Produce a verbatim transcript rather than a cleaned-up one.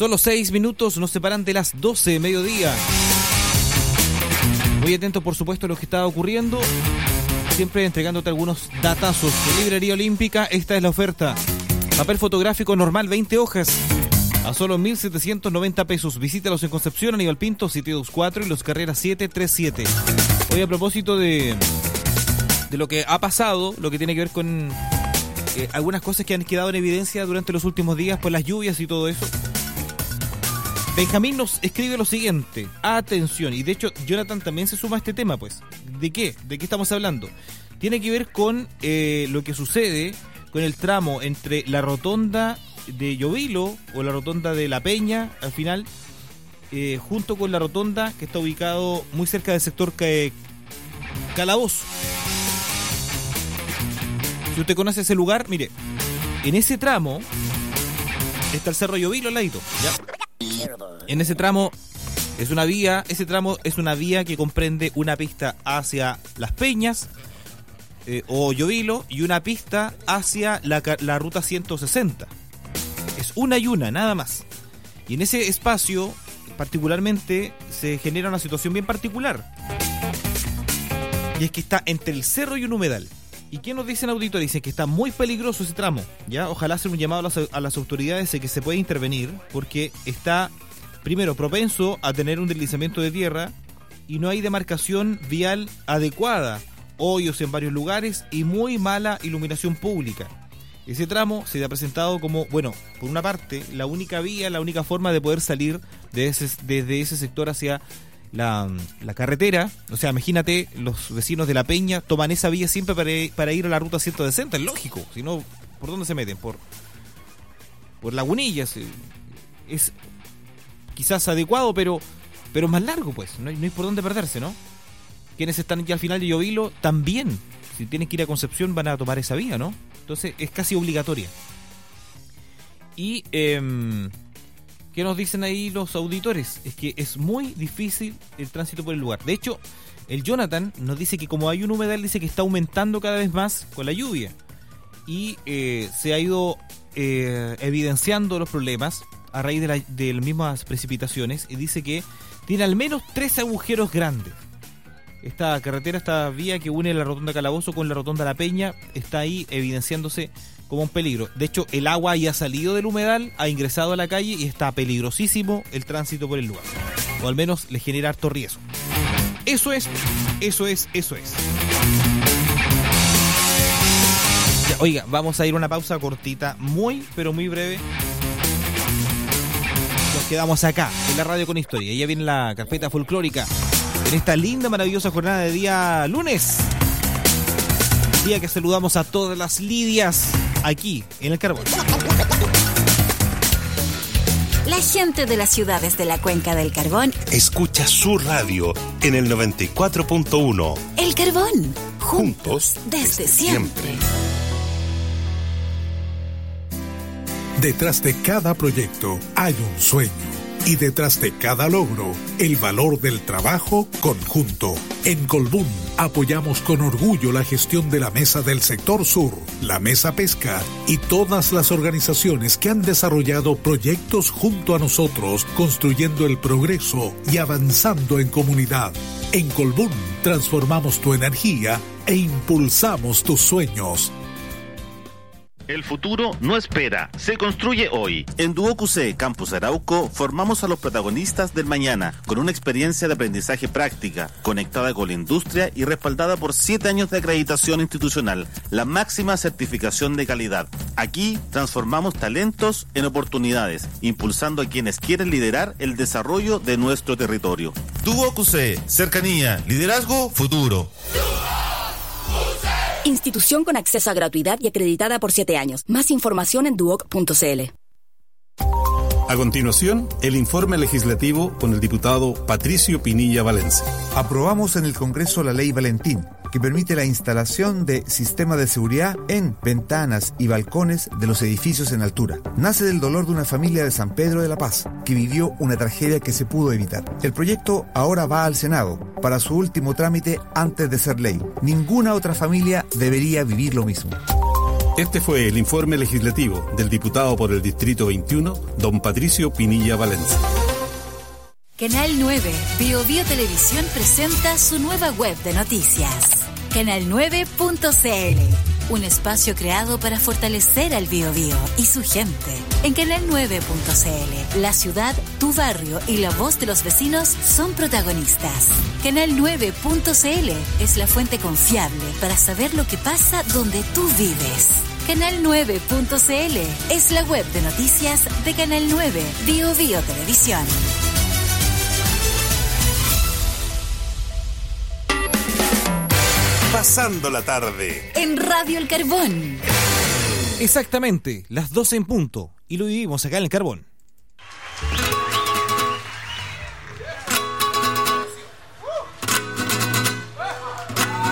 Solo seis minutos nos separan de las doce de mediodía. Muy atento, por supuesto, a lo que está ocurriendo. Siempre entregándote algunos datazos. De Librería Olímpica, esta es la oferta. Papel fotográfico normal, veinte hojas, a solo mil setecientos noventa pesos. Visítalos en Concepción, Aníbal Pinto, siete dos cuatro y Los Carreras siete tres siete. Hoy, a propósito de, de lo que ha pasado, lo que tiene que ver con eh, algunas cosas que han quedado en evidencia durante los últimos días por las lluvias y todo eso. Benjamín nos escribe lo siguiente. Atención, y de hecho Jonathan también se suma a este tema, pues. ¿De qué? ¿De qué estamos hablando? Tiene que ver con eh, lo que sucede con el tramo entre la rotonda de Llovilo o la rotonda de La Peña, al final, eh, junto con la rotonda que está ubicado muy cerca del sector que, Calabozo. Si usted conoce ese lugar, mire, en ese tramo está el Cerro Llovilo al ladito, ¿ya? En ese tramo es una vía, ese tramo es una vía que comprende una pista hacia Las Peñas eh, o Llovilo y una pista hacia la, la ruta ciento sesenta. Es una y una, nada más. Y en ese espacio, particularmente, se genera una situación bien particular. Y es que está entre el cerro y un humedal. ¿Y qué nos dicen auditores? Dicen que está muy peligroso ese tramo, ¿ya? Ojalá hacer un llamado a las, a las autoridades de que se pueda intervenir, porque está, primero, propenso a tener un deslizamiento de tierra y no hay demarcación vial adecuada, hoyos en varios lugares y muy mala iluminación pública. Ese tramo se ha presentado como, bueno, por una parte, la única vía, la única forma de poder salir de ese, desde ese sector hacia la, la carretera. O sea, imagínate, los vecinos de La Peña toman esa vía siempre para, para ir a la ruta ciento sesenta, es lógico. Si no, ¿por dónde se meten? Por, por Lagunillas. Es quizás adecuado, pero, pero más largo, pues. No hay, no hay por dónde perderse, ¿no? Quienes están ya al final de Llovilo también, si tienen que ir a Concepción, van a tomar esa vía, ¿no? Entonces es casi obligatoria. Y eh, ¿qué nos dicen ahí los auditores? Es que es muy difícil el tránsito por el lugar. De hecho, el Jonathan nos dice que como hay un humedal, dice que está aumentando cada vez más con la lluvia. Y eh, se ha ido eh, evidenciando los problemas a raíz de, la, de las mismas precipitaciones. Y dice que tiene al menos tres agujeros grandes. Esta carretera, esta vía que une la rotonda Calabozo con la rotonda La Peña, está ahí evidenciándose como un peligro. De hecho, el agua ya ha salido del humedal, ha ingresado a la calle y está peligrosísimo el tránsito por el lugar. O al menos le genera harto riesgo. Eso es, eso es, eso es. Ya, oiga, vamos a ir a una pausa cortita, muy, pero muy breve. Nos quedamos acá, en la radio con historia. Ya viene la carpeta folclórica. En esta linda, maravillosa jornada de día lunes. Día que saludamos a todas las Lidias aquí en el Carbón. La gente de las ciudades de la Cuenca del Carbón escucha su radio en el noventa y cuatro punto uno. El Carbón, juntos desde, desde siempre. siempre. Detrás de cada proyecto hay un sueño. Y detrás de cada logro, el valor del trabajo conjunto. En Colbún apoyamos con orgullo la gestión de la Mesa del Sector Sur, la Mesa Pesca y todas las organizaciones que han desarrollado proyectos junto a nosotros, construyendo el progreso y avanzando en comunidad. En Colbún transformamos tu energía e impulsamos tus sueños. El futuro no espera, se construye hoy. En Duoc U C Campus Arauco formamos a los protagonistas del mañana con una experiencia de aprendizaje práctica, conectada con la industria y respaldada por siete años de acreditación institucional, la máxima certificación de calidad. Aquí transformamos talentos en oportunidades, impulsando a quienes quieren liderar el desarrollo de nuestro territorio. Duoc U C, cercanía, liderazgo, futuro. Institución con acceso a gratuidad y acreditada por siete años. Más información en duoc punto c l. A continuación, el informe legislativo con el diputado Patricio Pinilla Valencia. Aprobamos en el Congreso la Ley Valentín, que permite la instalación de sistemas de seguridad en ventanas y balcones de los edificios en altura. Nace del dolor de una familia de San Pedro de la Paz, que vivió una tragedia que se pudo evitar. El proyecto ahora va al Senado para su último trámite antes de ser ley. Ninguna otra familia debería vivir lo mismo. Este fue el informe legislativo del diputado por el Distrito veintiuno, don Patricio Pinilla Valencia. Canal nueve Bio Bio Televisión presenta su nueva web de noticias, canal nueve punto c l, un espacio creado para fortalecer al Bio Bio y su gente. En canal nueve punto c l, la ciudad, tu barrio y la voz de los vecinos son protagonistas. canal nueve punto c l es la fuente confiable para saber lo que pasa donde tú vives. canal nueve punto c l es la web de noticias de Canal nueve Bio Bio Televisión. Pasando la tarde en Radio El Carbón. Exactamente, las doce en punto. Y lo vivimos acá en El Carbón.